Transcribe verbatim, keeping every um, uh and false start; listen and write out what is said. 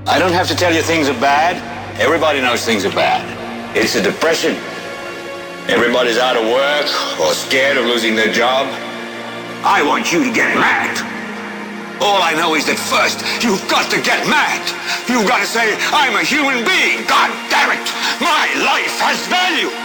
I don't have to tell you things are bad. Everybody knows things are bad. It's a depression. Everybody's out of work or scared of losing their job. I want you to get mad. All I know is that first, you've got to get mad. You've got to say, I'm a human being. God damn it. My life has value.